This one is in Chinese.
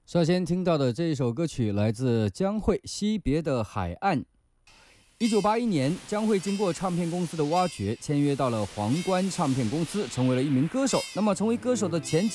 首先听到的这一首歌曲来自江蕙《惜别的海岸》。1981年，江蕙经过唱片公司的挖掘，签约到了皇冠唱片公司，成为了一名歌手。那么，成为歌手的前